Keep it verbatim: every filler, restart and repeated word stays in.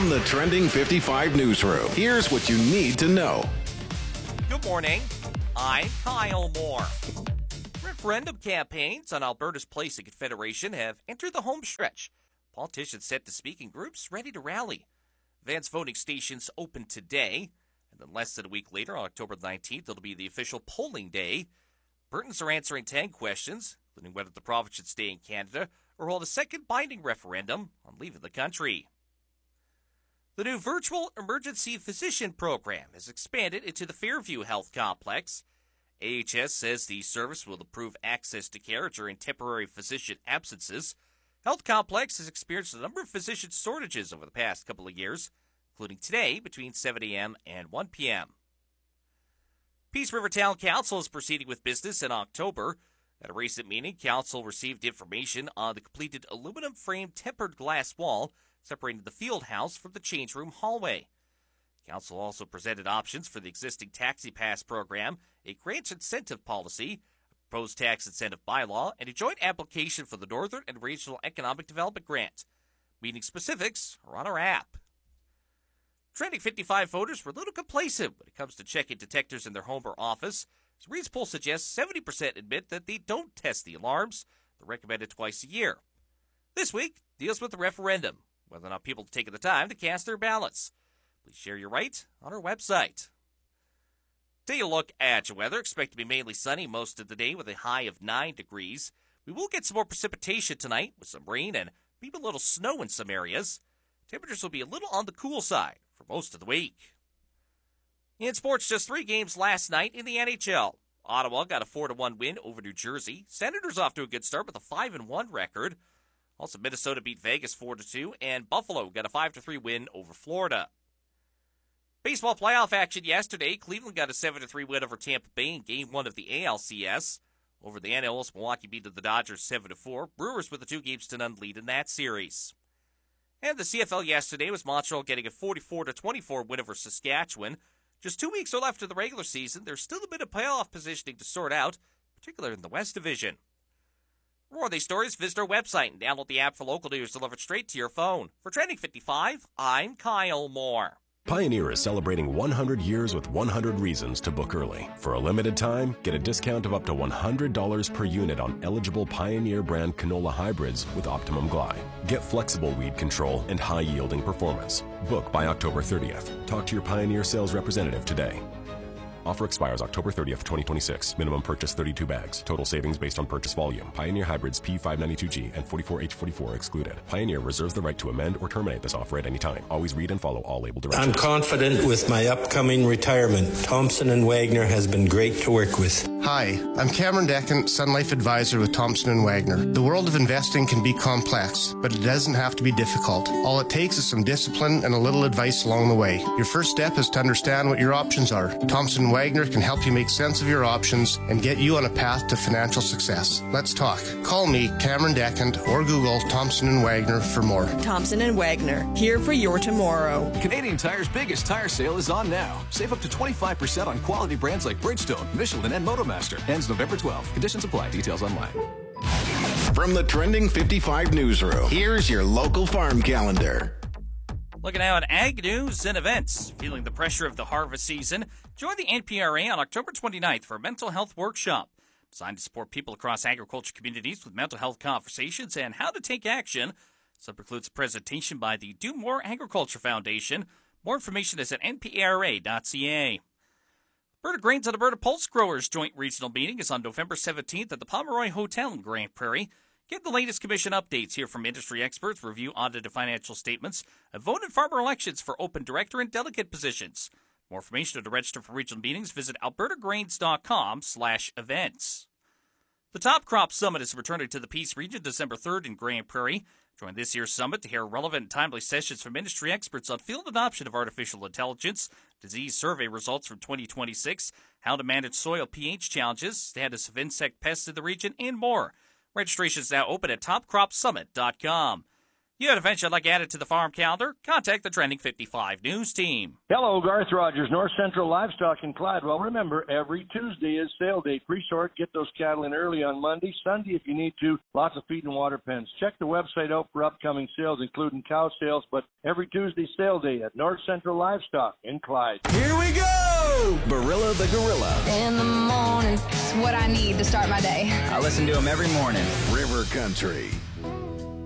From the Trending fifty-five newsroom, here's what you need to know. Good morning. I'm Kyle Moore. Referendum campaigns on Alberta's place in Confederation have entered the home stretch. Politicians set to speak in groups ready to rally. Advance voting stations open today, and then less than a week later, on October nineteenth, it'll be the official polling day. Albertans are answering ten questions, including whether the province should stay in Canada or hold a second binding referendum on leaving the country. The new virtual emergency physician program has expanded into the Fairview Health Complex. A H S says the service will improve access to care during temporary physician absences. Health Complex has experienced a number of physician shortages over the past couple of years, including today between seven a.m. and one p.m. Peace River Town Council is proceeding with business in October. At a recent meeting, Council received information on the completed aluminum-framed tempered glass wall separating the field house from the change room hallway. Council also presented options for the existing Taxi Pass program, a grants incentive policy, a proposed tax incentive bylaw, and a joint application for the Northern and Regional Economic Development Grant. Meeting specifics are on our app. Trending fifty-five voters were a little complacent when it comes to checking detectors in their home or office. As Reid's poll suggests, seventy percent admit that they don't test the alarms. They're recommended twice a year. This week deals with the referendum, whether or not people have taken the time to cast their ballots. Please share your right on our website. Take a look at your weather. Expect to be mainly sunny most of the day with a high of nine degrees. We will get some more precipitation tonight with some rain and maybe a little snow in some areas. Temperatures will be a little on the cool side for most of the week. In sports, just three games last night in the N H L. Ottawa got a four to one win over New Jersey. Senators off to a good start with a five and one record. Also, Minnesota beat Vegas four to two, and Buffalo got a five to three win over Florida. Baseball playoff action yesterday. Cleveland got a seven to three win over Tampa Bay in Game one of the A L C S. Over the N L, Milwaukee beat the Dodgers seven to four. Brewers with a two games to none lead in that series. And the C F L yesterday was Montreal getting a forty-four to twenty-four win over Saskatchewan. Just two weeks are left of the regular season. There's still a bit of playoff positioning to sort out, particularly in the West Division. For more of these stories, visit our website and download the app for local news delivered straight to your phone. For Trending fifty-five, I'm Kyle Moore. Pioneer is celebrating one hundred years with one hundred reasons to book early. For a limited time, get a discount of up to one hundred dollars per unit on eligible Pioneer brand canola hybrids with Optimum Gly. Get flexible weed control and high-yielding performance. Book by October thirtieth. Talk to your Pioneer sales representative today. Offer expires October thirtieth, twenty twenty-six. Minimum purchase thirty-two bags. Total savings based on purchase volume. Pioneer hybrids P five ninety-two G and forty-four H forty-four excluded. Pioneer reserves the right to amend or terminate this offer at any time. Always read and follow all label directions. I'm confident with my upcoming retirement. Thompson and Wagner has been great to work with. Hi, I'm Cameron Decken, Sun Life Advisor with Thompson and Wagner. The world of investing can be complex, but it doesn't have to be difficult. All it takes is some discipline and a little advice along the way. Your first step is to understand what your options are. Thompson and Wagner can help you make sense of your options and get you on a path to financial success. Let's talk. Call me, Cameron Deckent, or Google Thompson and Wagner for more. Thompson and Wagner, here for your tomorrow. Canadian Tire's biggest tire sale is on now. Save up to twenty-five percent on quality brands like Bridgestone, Michelin, and Motomaster. Ends November twelfth. Conditions apply. Details online. From the Trending fifty-five newsroom, here's your local farm calendar. Looking now at ag news and events. Feeling the pressure of the harvest season? Join the N P R A on October twenty-ninth for a mental health workshop designed to support people across agriculture communities with mental health conversations and how to take action. This includes a presentation by the Do More Agriculture Foundation. More information is at N P R A dot C A. Alberta Grains and Alberta Pulse Growers joint regional meeting is on November seventeenth at the Pomeroy Hotel in Grand Prairie. Get the latest commission updates, hear from industry experts, review audited financial statements, and vote in farmer elections for open director and delegate positions. More information or to register for regional meetings, visit alberta grains dot com slash events. The Top Crop Summit is returning to the Peace Region December third in Grand Prairie. Join this year's summit to hear relevant and timely sessions from industry experts on field adoption of artificial intelligence, disease survey results from twenty twenty-six, how to manage soil pH challenges, status of insect pests in the region, and more. Registration is now open at top crop summit dot com. You had events you'd like added to the farm calendar? Contact the Trending fifty-five News team. Hello, Garth Rogers, North Central Livestock in Clyde. Well, remember, every Tuesday is sale day. Pre-sort, get those cattle in early on Monday. Sunday, if you need to, lots of feed and water pens. Check the website out for upcoming sales, including cow sales, but every Tuesday sale day at North Central Livestock in Clyde. Here we go! Barilla the Gorilla. In the morning, it's what I need to start my day. I listen to him every morning. River Country.